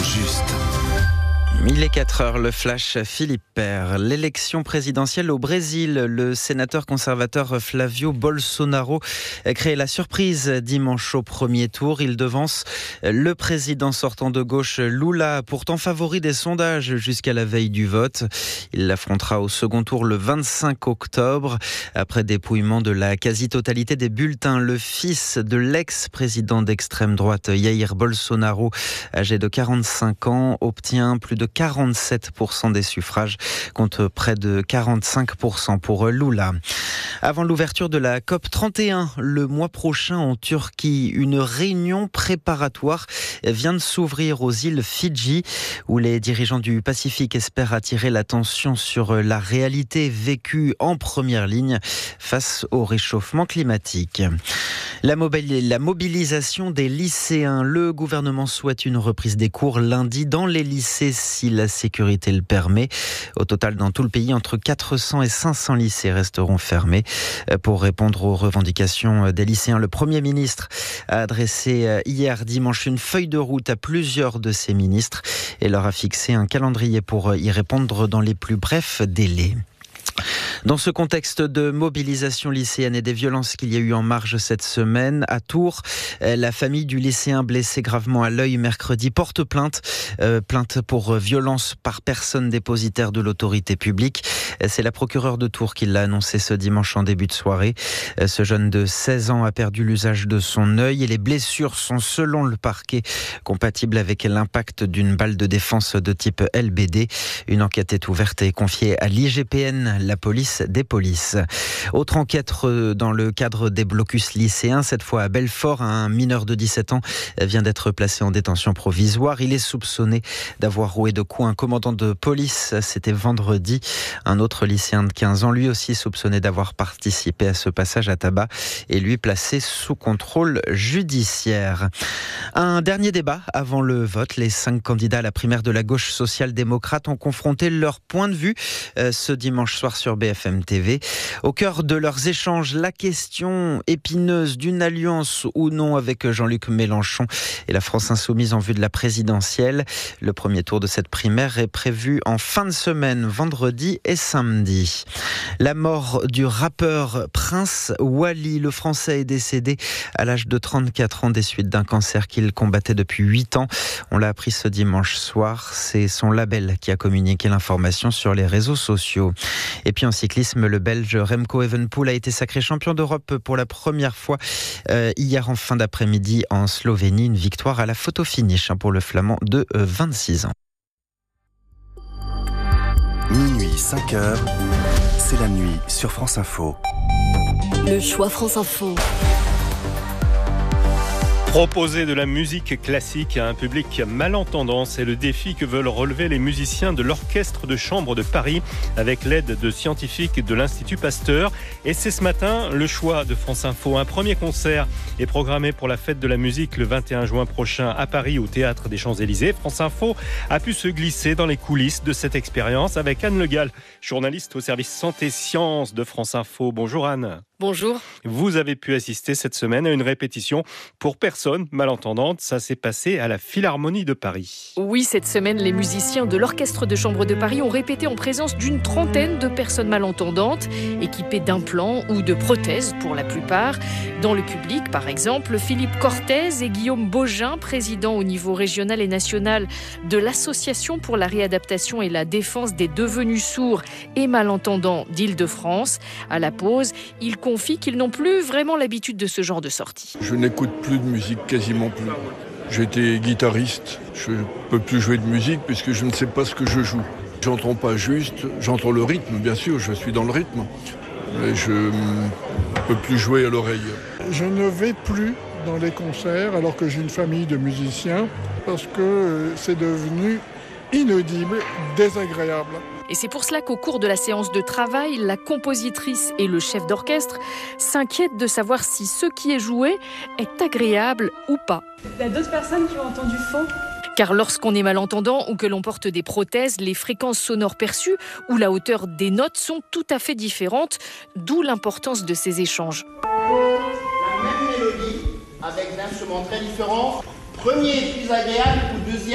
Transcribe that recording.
juste. Il est 4 heures, le flash Philippe Père. L'élection présidentielle au Brésil, le sénateur conservateur Flavio Bolsonaro a créé la surprise dimanche au premier tour. Il devance le président sortant de gauche Lula, pourtant favori des sondages jusqu'à la veille du vote. Il l'affrontera au second tour le 25 octobre. Après dépouillement de la quasi-totalité des bulletins, le fils de l'ex-président d'extrême droite Jair Bolsonaro, âgé de 45 ans, obtient plus de 47% des suffrages contre près de 45% pour Lula. Avant l'ouverture de la COP 31, le mois prochain en Turquie, une réunion préparatoire vient de s'ouvrir aux îles Fidji, où les dirigeants du Pacifique espèrent attirer l'attention sur la réalité vécue en première ligne face au réchauffement climatique. La mobilisation des lycéens. Le gouvernement souhaite une reprise des cours lundi dans les lycées si la sécurité le permet. Au total, dans tout le pays, entre 400 et 500 lycées resteront fermés. Pour répondre aux revendications des lycéens, le Premier ministre a adressé hier dimanche une feuille de route à plusieurs de ses ministres et leur a fixé un calendrier pour y répondre dans les plus brefs délais. Dans ce contexte de mobilisation lycéenne et des violences qu'il y a eu en marge cette semaine, à Tours, la famille du lycéen blessé gravement à l'œil mercredi porte plainte. Plainte pour violence par personne dépositaire de l'autorité publique. C'est la procureure de Tours qui l'a annoncé ce dimanche en début de soirée. Ce jeune de 16 ans a perdu l'usage de son œil et les blessures sont, selon le parquet, compatibles avec l'impact d'une balle de défense de type LBD. Une enquête est ouverte et confiée à l'IGPN, la police des polices. Autre enquête dans le cadre des blocus lycéens, cette fois à Belfort, un mineur de 17 ans vient d'être placé en détention provisoire. Il est soupçonné d'avoir roué de coups un commandant de police. C'était vendredi. Un autre lycéen de 15 ans, lui aussi soupçonné d'avoir participé à ce passage à tabac, et lui placé sous contrôle judiciaire. Un dernier débat avant le vote. Les 5 candidats à la primaire de la gauche social-démocrate ont confronté leur point de vue ce dimanche soir sur BFM TV. Au cœur de leurs échanges, la question épineuse d'une alliance ou non avec Jean-Luc Mélenchon et la France Insoumise en vue de la présidentielle. Le premier tour de cette primaire est prévu en fin de semaine, vendredi et samedi. La mort du rappeur Prince Wally, le Français, est décédé à l'âge de 34 ans des suites d'un cancer qu'il combattait depuis 8 ans. On l'a appris ce dimanche soir. C'est son label qui a communiqué l'information sur les réseaux sociaux. Et puis en cyclisme, le Belge Remco Evenepoel a été sacré champion d'Europe pour la première fois hier en fin d'après-midi en Slovénie. Une victoire à la photo finish pour le Flamand de 26 ans. Minuit, 5 heures, c'est la nuit sur France Info. Le choix France Info. Proposer de la musique classique à un public malentendant, c'est le défi que veulent relever les musiciens de l'Orchestre de Chambre de Paris avec l'aide de scientifiques de l'Institut Pasteur. Et c'est ce matin le choix de France Info. Un premier concert est programmé pour la fête de la musique le 21 juin prochain à Paris au Théâtre des Champs-Élysées. France Info a pu se glisser dans les coulisses de cette expérience avec Anne Le Gall, journaliste au service santé-sciences de France Info. Bonjour Anne. Bonjour. Vous avez pu assister cette semaine à une répétition pour personnes malentendantes. Ça s'est passé à la Philharmonie de Paris. Oui, cette semaine, les musiciens de l'Orchestre de Chambre de Paris ont répété en présence d'une trentaine de personnes malentendantes, équipées d'implants ou de prothèses pour la plupart. Dans le public, par exemple, Philippe Cortez et Guillaume Baugin, président au niveau régional et national de l'Association pour la réadaptation et la défense des devenus sourds et malentendants d'Île-de-France. À la pause, ils confient qu'ils n'ont plus vraiment l'habitude de ce genre de sortie. Je n'écoute plus de musique, quasiment plus. J'étais guitariste, je ne peux plus jouer de musique puisque je ne sais pas ce que je joue. J'entends pas juste, j'entends le rythme, bien sûr, je suis dans le rythme, mais je ne peux plus jouer à l'oreille. Je ne vais plus dans les concerts alors que j'ai une famille de musiciens parce que c'est devenu inaudible, désagréable. Et c'est pour cela qu'au cours de la séance de travail, la compositrice et le chef d'orchestre s'inquiètent de savoir si ce qui est joué est agréable ou pas. Il y a d'autres personnes qui ont entendu faux. Car lorsqu'on est malentendant ou que l'on porte des prothèses, les fréquences sonores perçues ou la hauteur des notes sont tout à fait différentes, d'où l'importance de ces échanges. La même mélodie avec un instrument très différent. Premier est plus agréable ou deuxième